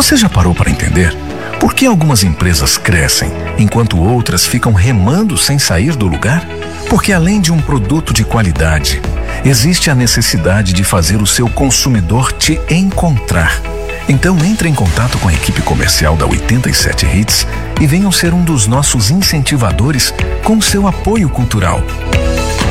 Você já parou para entender por que algumas empresas crescem enquanto outras ficam remando sem sair do lugar? Porque além de um produto de qualidade, existe a necessidade de fazer o seu consumidor te encontrar. Então entre em contato com a equipe comercial da 87 Hits e venham ser um dos nossos incentivadores com seu apoio cultural.